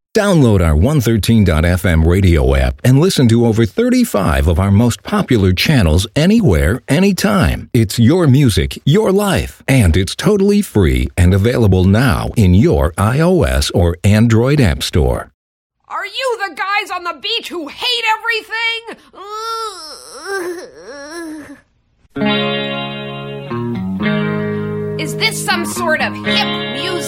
Download our 113.fm radio app and listen to over 35 of our most popular channels anywhere, anytime. It's your music, your life, and it's totally free and available now in your iOS or Android app store. Are you the guys on the beach who hate everything? Is this some sort of hip music?